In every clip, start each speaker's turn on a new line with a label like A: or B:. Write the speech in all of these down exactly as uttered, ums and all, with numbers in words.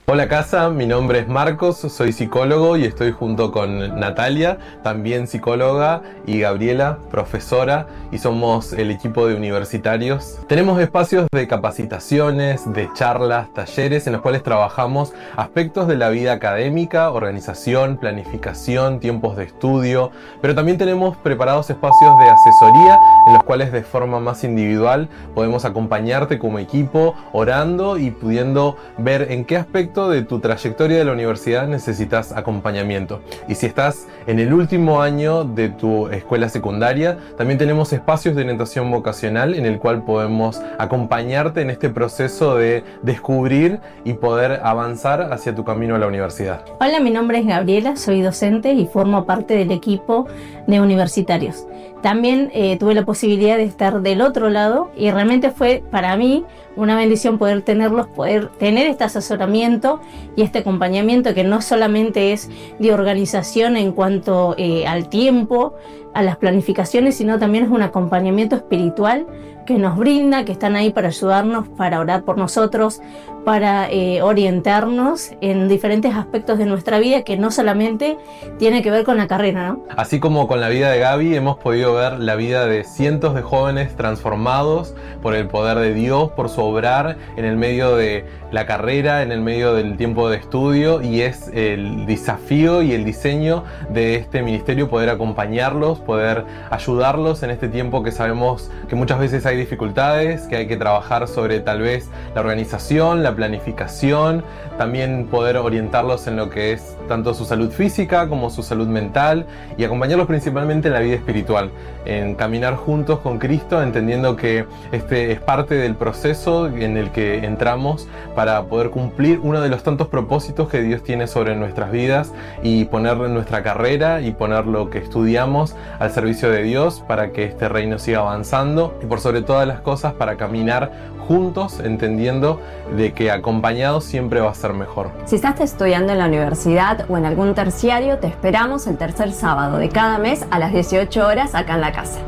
A: Hola casa, mi nombre es Marcos, soy psicólogo y estoy junto con Natalia, también psicóloga, y Gabriela, profesora, y somos el equipo de universitarios. Tenemos espacios de capacitaciones, de charlas, talleres en los cuales trabajamos aspectos de la vida académica, organización, planificación, tiempos de estudio, pero también tenemos preparados espacios de asesoría en los cuales de forma más individual podemos acompañarte como equipo, orando y pudiendo ver en qué aspecto de tu trayectoria de la universidad necesitas acompañamiento. Y si estás en el último año de tu escuela secundaria, también tenemos espacios de orientación vocacional en el cual podemos acompañarte en este proceso de descubrir y poder avanzar hacia tu camino a la universidad.
B: Hola, mi nombre es Gabriela, soy docente y formo parte del equipo de universitarios. También eh, tuve la posibilidad de estar del otro lado y realmente fue para mí una bendición poder tenerlos, poder tener este asesoramiento y este acompañamiento que no solamente es de organización en cuanto eh, al tiempo, a las planificaciones, sino también es un acompañamiento espiritual que nos brinda, que están ahí para ayudarnos, para orar por nosotros, para eh, orientarnos en diferentes aspectos de nuestra vida que no solamente tiene que ver con la carrera, ¿no?
A: Así como con la vida de Gaby hemos podido ver la vida de cientos de jóvenes transformados por el poder de Dios, por su obrar en el medio de la carrera, en el medio del tiempo de estudio, y es el desafío y el diseño de este ministerio poder acompañarlos, poder ayudarlos en este tiempo que sabemos que muchas veces hay dificultades, que hay que trabajar sobre tal vez la organización, la planificación, también poder orientarlos en lo que es tanto su salud física como su salud mental, y acompañarlos principalmente en la vida espiritual, en caminar juntos con Cristo, entendiendo que este es parte del proceso en el que entramos para poder cumplir uno de los tantos propósitos que Dios tiene sobre nuestras vidas y poner nuestra carrera y poner lo que estudiamos al servicio de Dios para que este reino siga avanzando, y por sobre todas las cosas para caminar juntos, entendiendo de que acompañados siempre va a ser mejor.
C: Si estás estudiando en la universidad o en algún terciario, te esperamos el tercer sábado de cada mes a las dieciocho horas acá en la casa.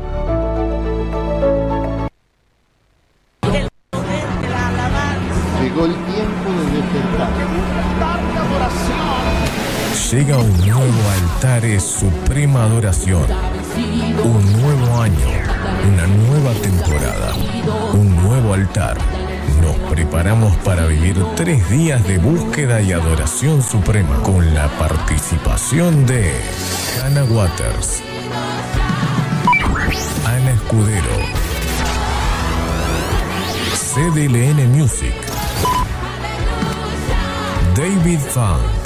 D: Llegó el tiempo de despertar.
E: Llega un nuevo Altares Suprema Adoración. Un nuevo año, una nueva temporada, un nuevo altar. Nos preparamos para vivir tres días de búsqueda y adoración suprema con la participación de Hannah Waters, Ana Escudero, C D L N Music, David Fan,